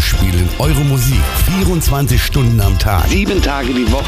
spielen eure Musik 24 Stunden am Tag. 7 Tage die Woche.